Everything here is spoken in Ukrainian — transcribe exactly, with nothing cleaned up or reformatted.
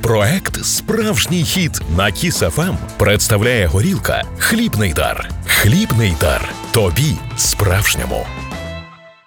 Проект «Справжній хіт» на Кіс еф ем представляє горілка «Хлібний дар». «Хлібний дар» – тобі справжньому.